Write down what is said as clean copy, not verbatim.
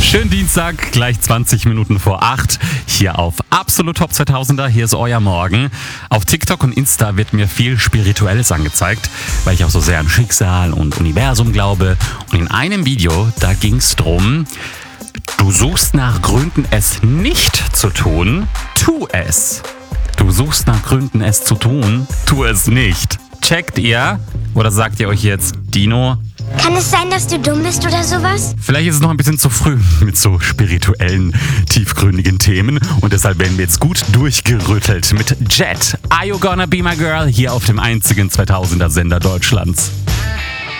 Schönen Dienstag, gleich 20 Minuten vor 8, hier auf Absolut Top 2000er, hier ist euer Morgen. Auf TikTok und Insta wird mir viel Spirituelles angezeigt, weil ich auch so sehr an Schicksal und Universum glaube. Und in einem Video, da ging es drum, du suchst nach Gründen, es nicht zu tun, tu es. Du suchst nach Gründen, es zu tun, tu es nicht. Checkt ihr? Oder sagt ihr euch jetzt, Dino? Kann es sein, dass du dumm bist oder sowas? Vielleicht ist es noch ein bisschen zu früh mit so spirituellen, tiefgründigen Themen. Und deshalb werden wir jetzt gut durchgerüttelt mit Jet. Are You Gonna Be My Girl? Hier auf dem einzigen 2000er Sender Deutschlands.